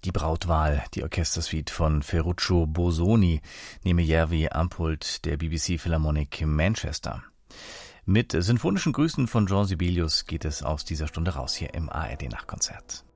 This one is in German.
Die Brautwahl, die Orchestersuite von Ferruccio Bosoni, neben Järvi Ampult der BBC Philharmonic Manchester. Mit sinfonischen Grüßen von Jean Sibelius geht es aus dieser Stunde raus hier im ARD Nachtkonzert.